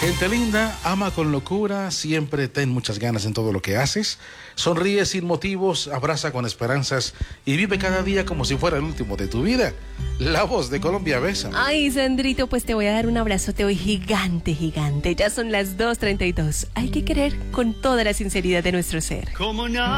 Gente linda, ama con locura, siempre ten muchas ganas en todo lo que haces, sonríe sin motivos, abraza con esperanzas y vive cada día como si fuera el último de tu vida. La Voz de Colombia besa. Ay, Sandrito, pues te voy a dar un abrazote hoy gigante, gigante. Ya son las 2:32. Hay que querer con toda la sinceridad de nuestro ser.